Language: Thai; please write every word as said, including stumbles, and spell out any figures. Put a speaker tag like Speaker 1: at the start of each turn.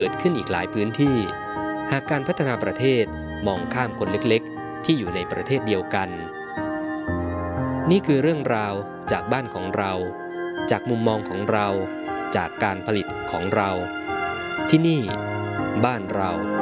Speaker 1: เกิดขึ้นอีกหลายพื้นที่หากการพัฒนาประเทศมองข้ามคนเล็กๆที่อยู่ในประเทศเดียวกันนี่คือเรื่องราวจากบ้านของเราจากมุมมองของเราจากการผลิตของเราที่นี่บ้านเรา